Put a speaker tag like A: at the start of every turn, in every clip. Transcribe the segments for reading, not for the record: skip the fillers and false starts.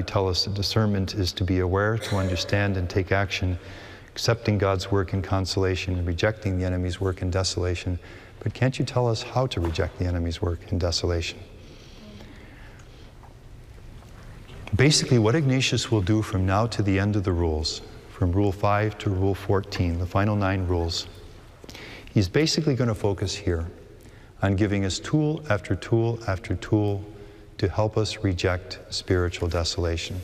A: tell us that discernment is to be aware, to understand and take action, accepting God's work in consolation and rejecting the enemy's work in desolation. But can't you tell us how to reject the enemy's work in desolation? Basically, what Ignatius will do from now to the end of the rules, from Rule 5 to Rule 14, the final 9 rules, he's basically going to focus here on giving us tool after tool after tool to help us reject spiritual desolation.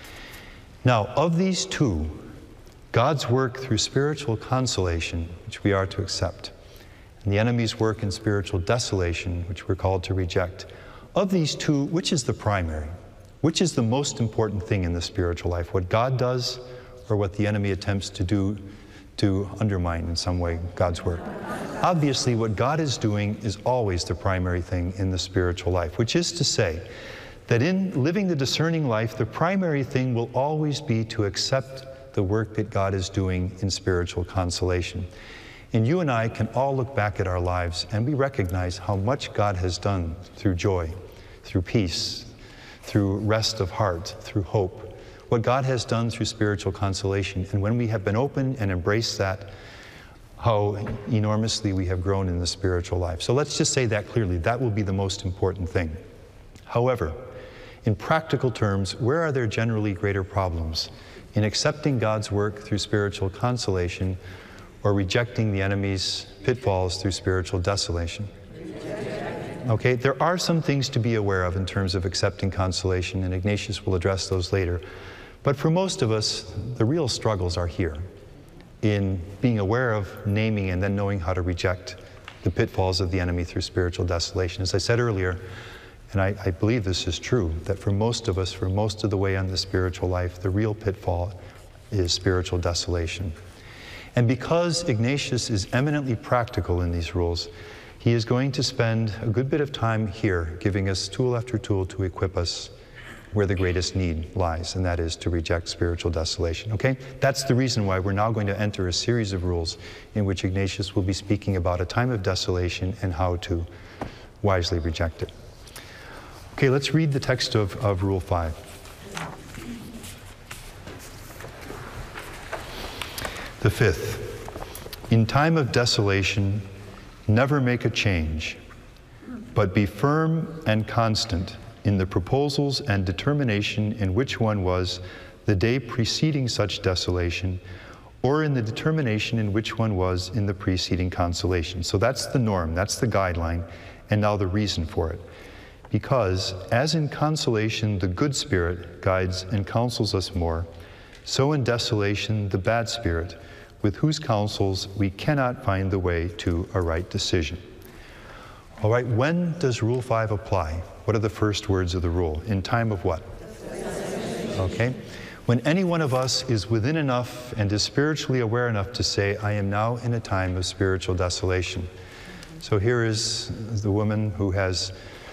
A: Now, of these two, God's work through spiritual consolation, which we are to accept, and the enemy's work in spiritual desolation, which we're called to reject, of these two, which is the primary? Which is the most important thing in the spiritual life? What God does or what the enemy attempts to do to undermine in some way God's work? Obviously, what God is doing is always the primary thing in the spiritual life, which is to say that in living the discerning life, the primary thing will always be to accept the work that God is doing in spiritual consolation. And you and I can all look back at our lives and we recognize how much God has done through joy, through peace, through rest of heart, through hope, what God has done through spiritual consolation. And when we have been open and embraced that, how enormously we have grown in the spiritual life. So let's just say that clearly. That will be the most important thing. However, in practical terms, where are there generally greater problems? In accepting God's work through spiritual consolation or rejecting the enemy's pitfalls through spiritual desolation? Okay, there are some things to be aware of in terms of accepting consolation, and Ignatius will address those later. But for most of us, the real struggles are here, in being aware of naming and then knowing how to reject the pitfalls of the enemy through spiritual desolation. As I said earlier, and I believe this is true, that for most of us, for most of the way on the spiritual life, the real pitfall is spiritual desolation. And because Ignatius is eminently practical in these rules, he is going to spend a good bit of time here giving us tool after tool to equip us where the greatest need lies, and that is to reject spiritual desolation, okay? That's the reason why we're now going to enter a series of rules in which Ignatius will be speaking about a time of desolation and how to wisely reject it. Okay, let's read the text of Rule 5. The fifth, in time of desolation, never make a change, but be firm and constant in the proposals and determination in which one was the day preceding such desolation, or in the determination in which one was in the preceding consolation. So that's the norm, that's the guideline, and now the reason for it. Because, as in consolation the good spirit guides and counsels us more, so in desolation the bad spirit, with whose counsels we cannot find the way to a right decision. All right, when does Rule 5 apply? What are the first words of the rule? In time of what? Okay. When any one of us is within enough and is spiritually aware enough to say, I am now in a time of spiritual desolation. So here is the woman who has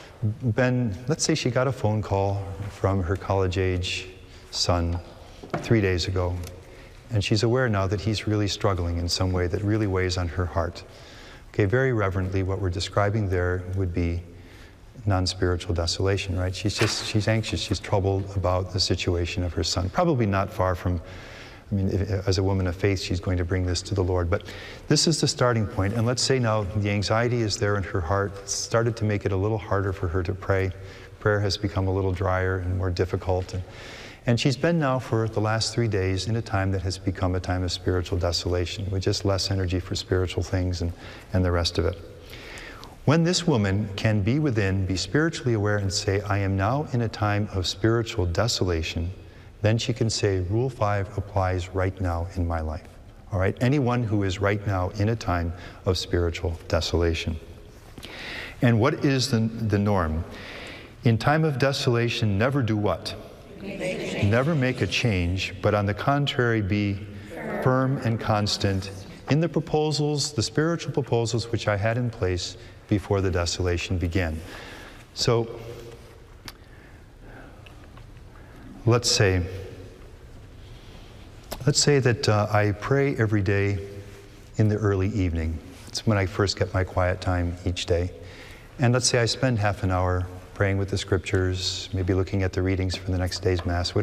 A: been, let's say she got a phone call from her college-age son 3 days ago. And she's aware now that he's really struggling in some way that really weighs on her heart. Okay, very reverently, what we're describing there would be non-spiritual desolation, right? She's anxious, she's troubled about the situation of her son. Probably not far from, I mean, as a woman of faith, she's going to bring this to the Lord. But this is the starting point. And let's say now the anxiety is there in her heart. It's started to make it a little harder for her to pray. Prayer has become a little drier and more difficult. And she's been now for the last 3 days in a time that has become a time of spiritual desolation, with just less energy for spiritual things and the rest of it. When this woman can be within, be spiritually aware and say, I am now in a time of spiritual desolation, then she can say, Rule 5 applies right now in my life. All right? Anyone who is right now in a time of spiritual desolation. And what is the norm? In time of desolation, never do what? Never make a change, but on the contrary, be firm and constant in the proposals, the spiritual proposals which I had in place before the desolation began. So, let's say that I pray every day in the early evening. It's when I first get my quiet time each day. And let's say I spend half an hour praying with the scriptures, maybe looking at the readings for the next day's Mass,